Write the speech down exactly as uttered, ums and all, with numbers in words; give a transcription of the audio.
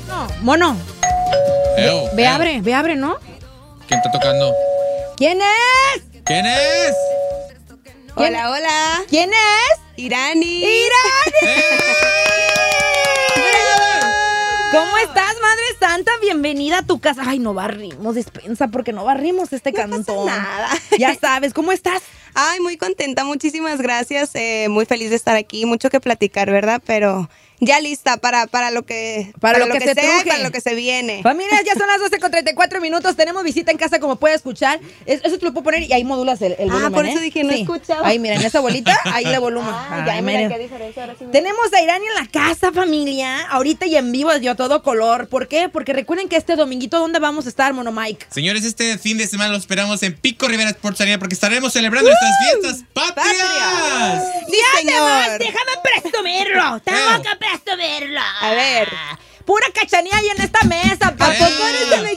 No, mono. Eo, Ve, eo. abre, ve, abre, ¿no? ¿Quién está tocando? ¿Quién es? ¿Quién es? Hola, hola. ¿Quién es? Irani. ¡Irani! ¡Eh! ¿Cómo estás, Madre Santa? Bienvenida a tu casa. Ay, no barrimos, despensa, porque no barrimos este No cantón. pasa nada. Ya sabes, ¿cómo estás? Ay, muy contenta, muchísimas gracias. Eh, muy feliz de estar aquí, mucho que platicar, ¿verdad? Pero ya lista para, para lo que, Para lo que se sea y truje. para lo que se viene. Familia, ya son las doce con treinta y cuatro minutos. Tenemos visita en casa, como puede escuchar. Es- Eso te lo puedo poner y ahí modulas el, el Ah, volumen. por eso ¿eh? dije, no escuchaba. Ahí, miren, esa bolita, ahí le volumen. Ah, Ay, ya, mira miren. qué diferencia. Ahora sí me- Tenemos a Irani en la casa, familia. Ahorita y en vivo, yo a todo color. ¿Por qué? Porque recuerden que este dominguito, ¿dónde vamos a estar, Mono Mike? Señores, este fin de semana lo esperamos en Pico Rivera Sports Arena porque estaremos celebrando nuestras fiestas patrias. Sí, Y además, señor. déjame presumirlo. Tengo Eo. que presumirlo. A ver. Pura cachanía ahí en esta mesa.